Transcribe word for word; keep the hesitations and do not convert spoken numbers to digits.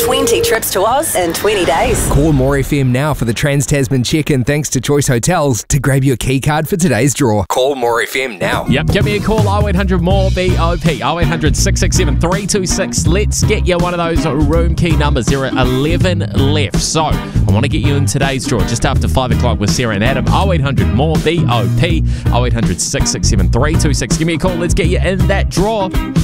twenty trips to Oz in twenty days. Call More F M now for the Trans-Tasman check-in thanks to Choice Hotels to grab your key card for today's draw. Call More F M now. Yep, give me a call, oh eight hundred more B O P, oh eight hundred six six seven three two six. Let's get you one of those room key numbers. There are eleven left. So, I want to get you in today's draw just after five o'clock with Sarah and Adam. oh eight hundred more B O P, oh eight hundred six six seven three two six. Give me a call, let's get you in that draw.